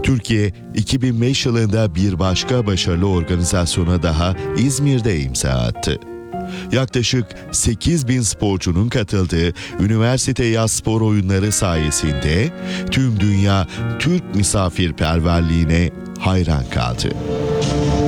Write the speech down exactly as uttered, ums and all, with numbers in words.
Türkiye iki bin beş yılında bir başka başarılı organizasyona daha İzmir'de imza attı. Yaklaşık sekiz bin sporcunun katıldığı üniversite yaz spor oyunları sayesinde tüm dünya Türk misafirperverliğine hayran kaldı.